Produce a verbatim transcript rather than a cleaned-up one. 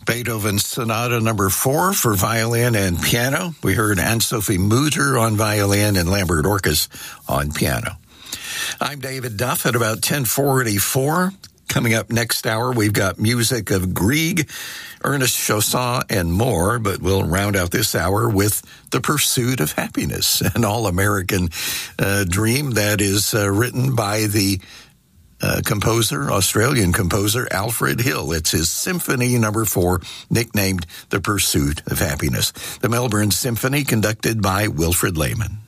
Beethoven's Sonata Number Four for violin and piano. We heard Anne-Sophie Mutter on violin and Lambert Orcas on piano. I'm David Duff at about ten forty-four. Coming up next hour, we've got music of Grieg, Ernest Chausson, and more, but we'll round out this hour with The Pursuit of Happiness, an all-American uh, dream that is uh, written by the uh, composer, Australian composer, Alfred Hill. It's his Symphony Number Four, nicknamed The Pursuit of Happiness. The Melbourne Symphony, conducted by Wilfred Lehman.